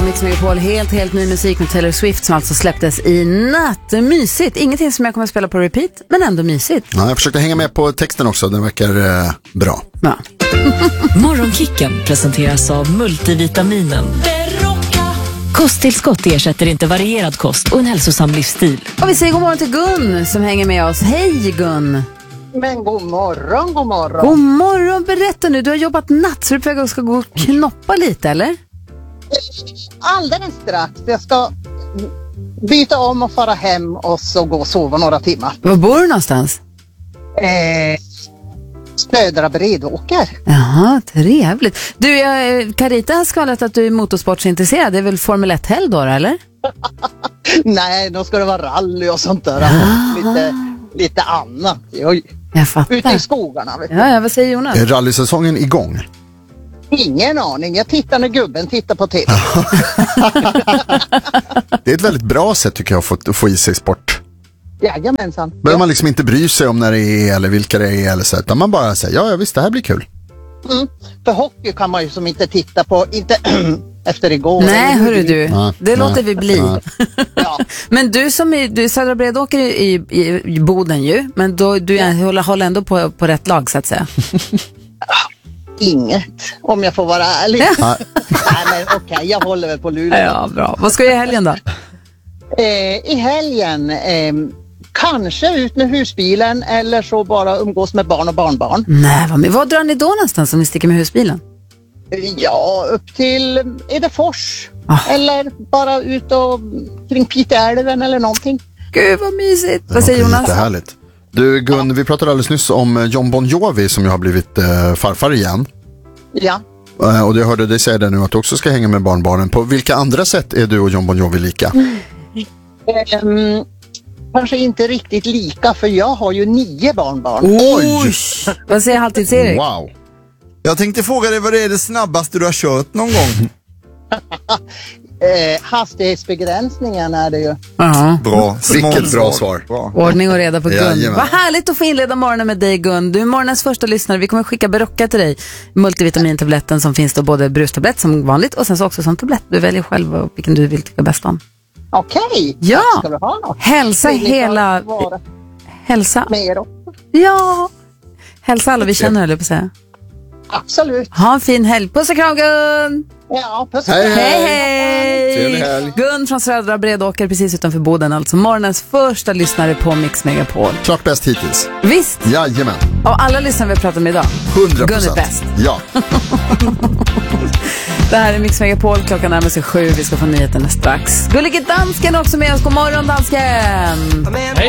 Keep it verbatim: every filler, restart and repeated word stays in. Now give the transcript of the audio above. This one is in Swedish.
Mix Megapol. Helt, helt ny musik med Taylor Swift som alltså släpptes i natt. Mysigt. Ingenting som jag kommer att spela på repeat, men ändå mysigt. Ja, jag försökte hänga med på texten också. Den verkar eh, bra. Ja. Morgonkicken presenteras av multivitaminen. Kosttillskott ersätter inte varierad kost och en hälsosam livsstil. Och vi säger god morgon till Gun som hänger med oss. Hej Gun! Men god morgon, god morgon. God morgon, berätta nu. Du har jobbat natt så du på väg ska gå och knoppa lite, eller? Alldeles strax. Jag ska byta om och fara hem och så gå och sova några timmar. Var bor du någonstans? Eh, Södra Bredåker. Jaha, trevligt. Du, jag, Carita har skalat att du är motorsportsintresserad. Det är väl Formel ett-helg då, eller? Nej, då ska det vara rally och sånt där. Ah. Lite, lite annat. Jag, jag fattar. Ute i skogarna. Vet ja, ja, vad säger Jonas? Är rallysäsongen igång? Ingen aning. Jag tittar när gubben tittar på T V. Det är ett väldigt bra sätt tycker jag att få, att få i sig sport. Jajamensan. Behöver man liksom inte bry sig om när det är eller vilka det är eller så, utan man bara säger, ja, ja visst, det här blir kul. Mm. För hockey kan man ju som inte titta på, inte efter igår. Nej, hörru du, ja, det ja, låter vi bli. ja. Ja. Men du som är, du är Södra Bredåker i, i, i Boden ju, men då, du är, håller, håller ändå på, på rätt lag så att säga. Inget, om jag får vara ärlig. Ja. Nej, men okej, okay, jag håller väl på Luleå. Ja, bra. Vad ska jag i helgen då? Eh, I helgen eh, kanske ut med husbilen eller så bara umgås med barn och barnbarn. Nej, vad, vad drar ni då någonstans om ni sticker med husbilen? Ja, upp till Edefors. Ah. Eller bara ut och kring Piteälven eller någonting. Gud vad mysigt. Vad säger Jonas? Det är härligt. Du Gun, ja. Vi pratade alldeles nyss om John Bon Jovi som ju har blivit eh, farfar igen. Ja. Eh, och jag hörde dig säga det nu att du också ska hänga med barnbarnen. På vilka andra sätt är du och John Bon Jovi lika? Mm. Um, kanske inte riktigt lika, för jag har ju nio barnbarn. Oj! Vad säger halvtids-Erik? Wow. Jag tänkte fråga dig, vad är det snabbaste du har kört någon gång? eh, hastighetsbegränsningen är det ju. Ja. Bra. Vilket bra svar. Bra. Ordning och reda på Gun. Jajamän. Vad härligt att få inleda morgonen med dig Gun. Du är morgonens första lyssnare. Vi kommer skicka Berocca till dig. Multivitamintabletten som finns då både brustablett som vanligt och sen så också som tablett. Du väljer själv vilken du vill tycka bäst om. Okej. Okay. Ja. Ska du ha något? Hälsa hela... Hälsa. Med er också. Ja. Hälsa alla vi känner, eller på att säga. Absolut. Ha en fin helg. Puss och kram, Gun! Ja, puss. Hej, hej! Hej, Trevlig helg. Gun från Södra Bredåker precis utanför Boden, alltså morgonens första lyssnare på Mix Megapol. Klart bäst hittills. Visst? Jajamän. Av alla lyssnare vi har pratat med idag. hundra procent. Gun är bäst. Ja. Det här är Mix Megapol, klockan närmar sig sju. Vi ska få nyheterna strax. Gullige dansken också med oss. God morgon, dansken! Hej